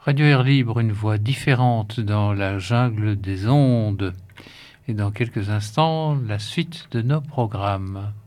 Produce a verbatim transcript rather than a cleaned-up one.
Radio Air Libre, une voix différente dans la jungle des ondes. Et dans quelques instants, la suite de nos programmes.